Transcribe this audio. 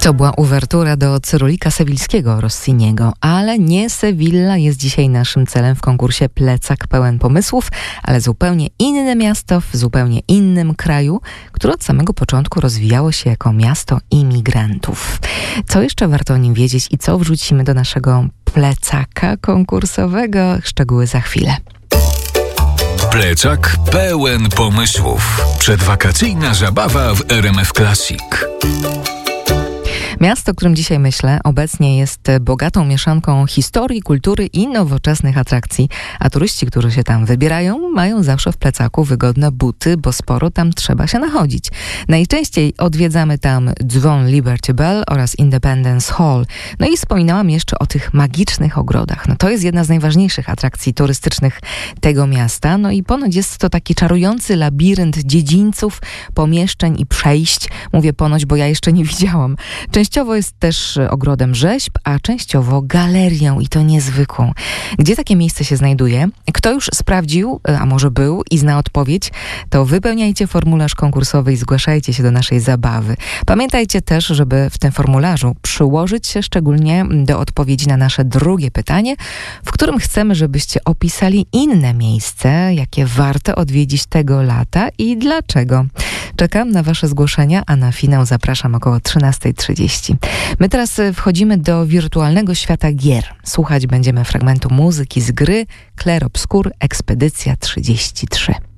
To była uwertura do Cyrulika Sewilskiego Rossiniego, ale nie Sewilla jest dzisiaj naszym celem w konkursie Plecak pełen pomysłów, ale zupełnie inne miasto w zupełnie innym kraju, które od samego początku rozwijało się jako miasto imigrantów. Co jeszcze warto o nim wiedzieć i co wrzucimy do naszego plecaka konkursowego? Szczegóły za chwilę. Plecak pełen pomysłów. Przedwakacyjna zabawa w RMF Classic. Miasto, o którym dzisiaj myślę, obecnie jest bogatą mieszanką historii, kultury i nowoczesnych atrakcji, a turyści, którzy się tam wybierają, mają zawsze w plecaku wygodne buty, bo sporo tam trzeba się nachodzić. Najczęściej odwiedzamy tam dzwon Liberty Bell oraz Independence Hall. No i wspominałam jeszcze o tych magicznych ogrodach. No to jest jedna z najważniejszych atrakcji turystycznych tego miasta. No i ponoć jest to taki czarujący labirynt dziedzińców, pomieszczeń i przejść. Mówię ponoć, bo ja jeszcze nie widziałam. Częściowo jest też ogrodem rzeźb, a częściowo galerią i to niezwykłą. Gdzie takie miejsce się znajduje? Kto już sprawdził, a może był i zna odpowiedź, to wypełniajcie formularz konkursowy i zgłaszajcie się do naszej zabawy. Pamiętajcie też, żeby w tym formularzu przyłożyć się szczególnie do odpowiedzi na nasze drugie pytanie, w którym chcemy, żebyście opisali inne miejsce, jakie warto odwiedzić tego lata i dlaczego. Czekam na wasze zgłoszenia, a na finał zapraszam około 13:30. My teraz wchodzimy do wirtualnego świata gier. Słuchać będziemy fragmentu muzyki z gry Clair Obscur Ekspedycja 33.